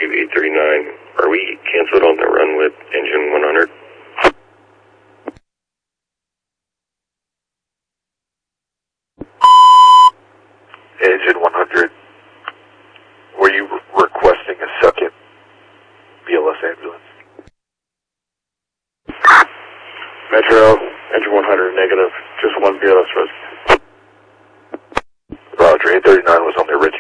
to 839. Are we canceled on the run with engine 100? Engine 100. Were you requesting a second BLS ambulance? Metro, engine 100 negative, just one BLS resident. Roger, 839 was on the original.